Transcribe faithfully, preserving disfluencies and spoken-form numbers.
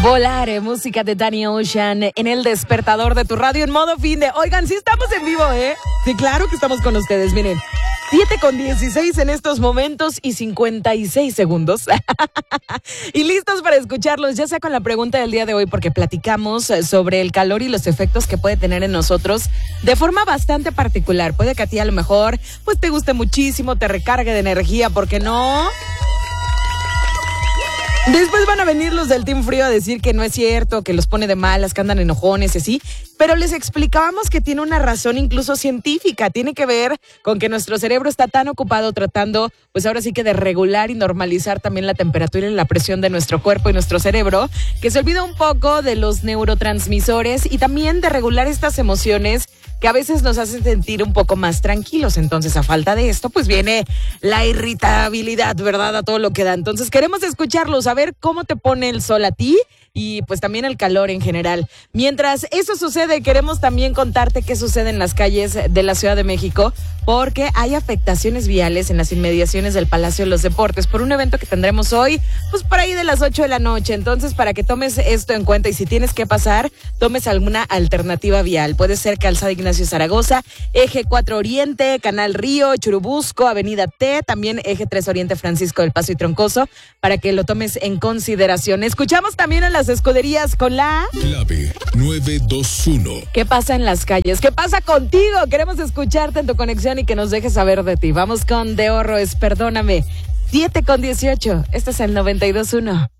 Volare, música de Danny Ocean en el despertador de tu radio en modo fin de... Oigan, sí estamos en vivo, ¿eh? Sí, claro que estamos con ustedes, miren. siete con dieciséis en estos momentos y cincuenta y seis segundos. Y listos para escucharlos, ya sea con la pregunta del día de hoy, porque platicamos sobre el calor y los efectos que puede tener en nosotros de forma bastante particular. Puede que a ti a lo mejor pues te guste muchísimo, te recargue de energía, ¿por qué no? Después van a venir los del Team Frío a decir que no es cierto, que los pone de malas, que andan enojones y así, pero les explicábamos que tiene una razón incluso científica, tiene que ver con que nuestro cerebro está tan ocupado tratando, pues ahora sí que de regular y normalizar también la temperatura y la presión de nuestro cuerpo y nuestro cerebro, que se olvida un poco de los neurotransmisores y también de regular estas emociones que a veces nos hacen sentir un poco más tranquilos. Entonces, a falta de esto, pues viene la irritabilidad, ¿verdad? A todo lo que da. Entonces, queremos escucharlos, a ver cómo te pone el sol a ti y pues también el calor en general. Mientras eso sucede, queremos también contarte qué sucede en las calles de la Ciudad de México, porque hay afectaciones viales en las inmediaciones del Palacio de los Deportes por un evento que tendremos hoy, pues por ahí de las ocho de la noche. Entonces, para que tomes esto en cuenta y si tienes que pasar, tomes alguna alternativa vial. Puede ser Calzada Ignacio Zaragoza, Eje cuatro Oriente, Canal Río, Churubusco, Avenida T, también Eje tres Oriente, Francisco del Paso y Troncoso, para que lo tomes en consideración. Escuchamos también a las escuderías con la... Clave nueve dos uno. ¿Qué pasa en las calles? ¿Qué pasa contigo? Queremos escucharte en tu conexión y que nos dejes saber de ti. Vamos con De Horro, es Perdóname. siete con dieciocho. Este es el noventa y dos punto uno.